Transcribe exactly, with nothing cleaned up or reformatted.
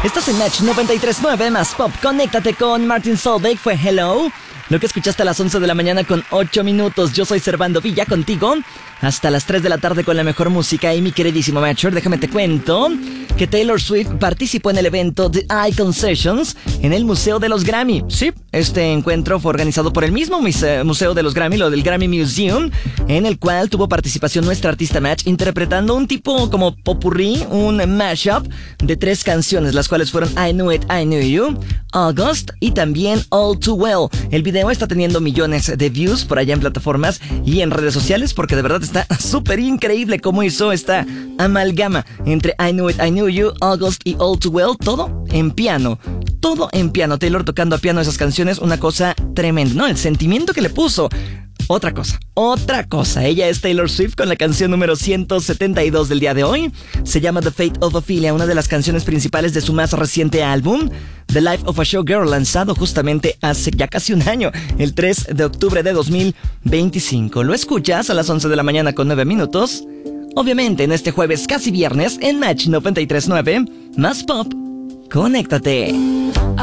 Estás en Match noventa y tres punto nueve más Pop. Conéctate con Martin Solveig, fue Hello. Lo que escuchaste a las once de la mañana con ocho minutos. Yo soy Servando Villa contigo hasta las tres de la tarde con la mejor música. Y mi queridísimo Matcher, déjame te cuento que Taylor Swift participó en el evento The Icon Sessions en el Museo de los Grammy. Sí, este encuentro fue organizado por el mismo Museo de los Grammy, lo del Grammy Museum, en el cual tuvo participación nuestra artista Match interpretando un tipo como popurrí, un mashup de tres canciones, las cuales fueron I Knew It, I Knew You, August y también All Too Well. El video está teniendo millones de views por allá en plataformas y en redes sociales porque de verdad está súper increíble cómo hizo esta amalgama entre I Knew It, I Knew You, August y All Too Well, todo en piano. Todo en piano, Taylor tocando a piano esas canciones, una cosa tremenda, ¿no? El sentimiento que le puso. Otra cosa, otra cosa. Ella es Taylor Swift con la canción número ciento setenta y dos del día de hoy. Se llama The Fate of Ophelia, una de las canciones principales de su más reciente álbum, The Life of a Showgirl, lanzado justamente hace ya casi un año, el tres de octubre de dos mil veinticinco. Lo escuchas a las once de la mañana con nueve minutos. Obviamente en este jueves casi viernes en Match noventa y tres punto nueve, más Pop. Conéctate.